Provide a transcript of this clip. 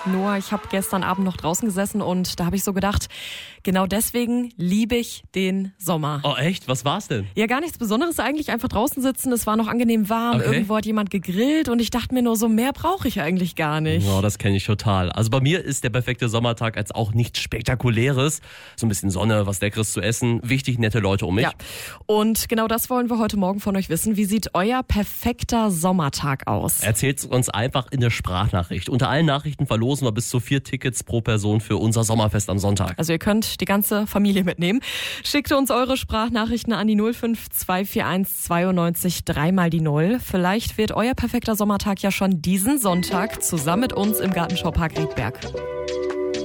Noah, ich habe gestern Abend noch draußen gesessen und da habe ich so gedacht, genau deswegen liebe ich den Sommer. Oh echt? Was war's denn? Ja, gar nichts Besonderes eigentlich, einfach draußen sitzen, es war noch angenehm warm, Okay. Irgendwo hat jemand gegrillt und ich dachte mir nur so, mehr brauche ich eigentlich gar nicht. Oh, das kenne ich total. Also bei mir ist der perfekte Sommertag als auch nichts Spektakuläres. So ein bisschen Sonne, was Leckeres zu essen. Wichtig, nette Leute um mich. Ja, und genau das wollen wir heute Morgen von euch wissen. Wie sieht euer perfekter Sommertag aus? Erzählt uns einfach in der Sprachnachricht. Unter allen Nachrichten verlosen wir bis zu 4 Tickets pro Person für unser Sommerfest am Sonntag. Also ihr könnt die ganze Familie mitnehmen. Schickt uns eure Sprachnachrichten an die 05241 92 3 mal die 0. Vielleicht wird euer perfekter Sommertag ja schon diesen Sonntag zusammen mit uns im Gartenschaupark Riedberg.